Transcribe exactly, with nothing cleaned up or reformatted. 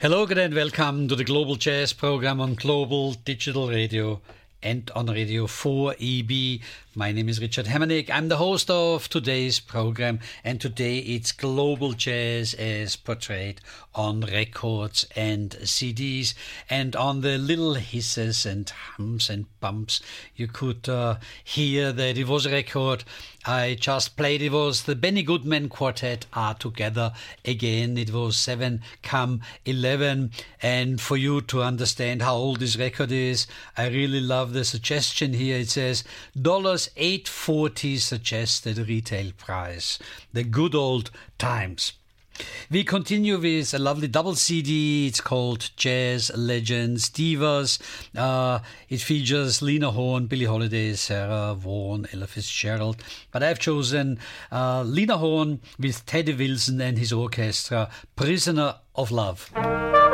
Hello again and welcome to the Global Jazz program on Global Digital Radio and on Radio four E B. My name is Richard Hermannik. I'm the host of today's program, and today it's Global Jazz as portrayed on records and C Ds, and on the little hisses and hums and bumps you could uh, hear that it was a record I just played. It was the Benny Goodman Quartet are together again. It was seven come eleven, and for you to understand how old this record is, I really love the suggestion here. It says eight forty suggested retail price. The good old times. We continue with a lovely double C D. It's called Jazz Legends Divas. Uh, it features Lena Horne, Billie Holiday, Sarah Vaughan, Ella Fitzgerald. But I've chosen uh, Lena Horne with Teddy Wilson and his orchestra, Prisoner of Love.